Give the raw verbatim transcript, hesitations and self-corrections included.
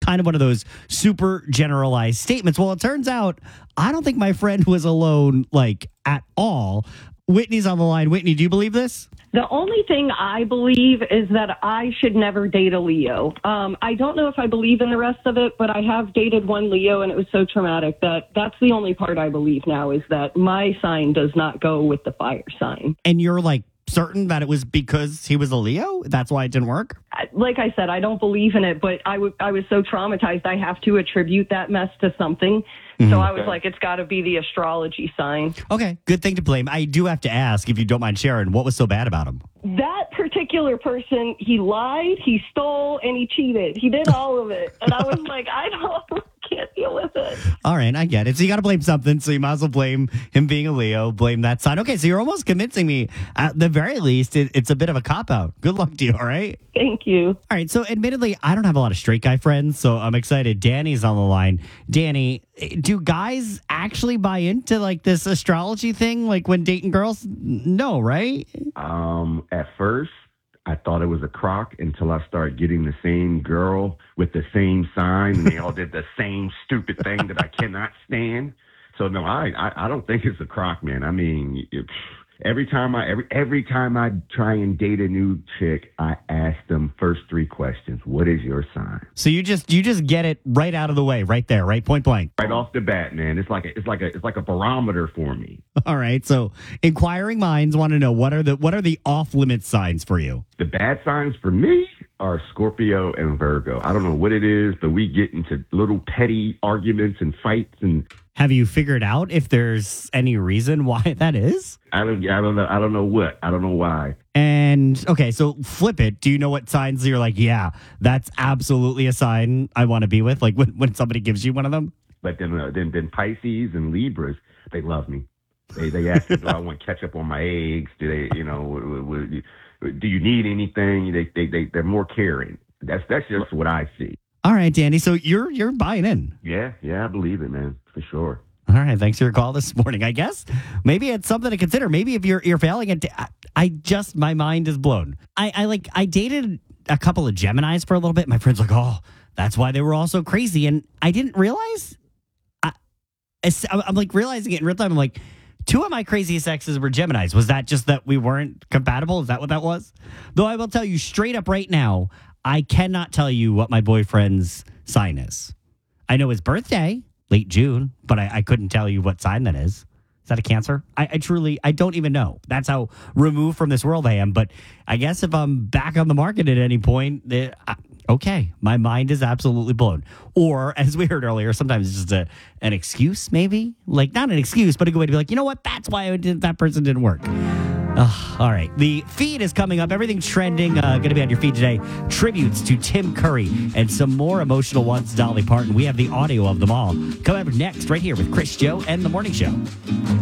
kind of one of those super generalized statements. Well, it turns out I don't think my friend was alone, like, at all. Whitney's on the line. Whitney, do you believe this? The only thing I believe is that I should never date a Leo. Um, I don't know if I believe in the rest of it, but I have dated one Leo, and it was so traumatic that that's the only part I believe now is that my sign does not go with the fire sign. And you're, like, certain that it was because he was a Leo? That's why it didn't work? Like I said, I don't believe in it, but I, w- I was so traumatized, I have to attribute that mess to something. Mm-hmm. So I was like, it's got to be the astrology sign. Okay, good thing to blame. I do have to ask, if you don't mind sharing, what was so bad about him? That particular person, he lied, he stole, and he cheated. He did all of it. And I was like, I don't, can't deal with it. All right, I get it. So you got to blame something, so you might as well blame him being a Leo, blame that sign. Okay, so you're almost convincing me, at the very least, it, it's a bit of a cop-out. Good luck to you, all right? Thank you. All right, so admittedly, I don't have a lot of straight guy friends, so I'm excited. Danny's on the line. Danny, do guys actually buy into, like, this astrology thing, like, when dating girls? No, right? Um, at first, I thought it was a crock until I started getting the same girl with the same sign, and they all did the same stupid thing that I cannot stand. So no, I, I I don't think it's a crock, man. I mean, it, every time I every every time I try and date a new chick, I ask them first three questions. What is your sign? So you just you just get it right out of the way, right there, right, point blank, right off the bat, man. It's like a, it's like a it's like a barometer for me. All right. So inquiring minds want to know what are the what are the off limits signs for you? The bad signs for me are Scorpio and Virgo. I don't know what it is, but we get into little petty arguments and fights. And have you figured out if there's any reason why that is? I don't. I don't know. I don't know what. I don't know why. And okay, so flip it. Do you know what signs you're like? Yeah, that's absolutely a sign I want to be with. Like when when somebody gives you one of them. But then uh, then then Pisces and Libras, they love me. They they ask me, do I want ketchup on my eggs? Do they, you know, w- w- do you need anything? They they they they're more caring. That's that's just what I see. All right, Danny. So you're you're buying in. Yeah, yeah, I believe it, man, for sure. All right, thanks for your call this morning. I guess maybe it's something to consider. Maybe if you're you're failing it, I, I just my mind is blown. I, I like I dated a couple of Geminis for a little bit. My friends were like, oh, that's why they were all so crazy, and I didn't realize. I, I'm like realizing it in real time. I'm like, two of my craziest exes were Geminis. Was that just that we weren't compatible? Is that what that was? Though I will tell you straight up right now, I cannot tell you what my boyfriend's sign is. I know his birthday, late June, but I, I couldn't tell you what sign that is. Is that a Cancer? I, I truly, I don't even know. That's how removed from this world I am. But I guess if I'm back on the market at any point, eh, I, okay, my mind is absolutely blown. Or, as we heard earlier, sometimes it's just a, an excuse, maybe? Like, not an excuse, but a good way to be like, you know what? That's why I did, that person didn't work. Uh, all right. The feed is coming up. Everything's trending. Uh, going to be on your feed today. Tributes to Tim Curry and some more emotional ones, Dolly Parton. We have the audio of them all. Coming up next right here with Chris, Joe, and The Morning Show.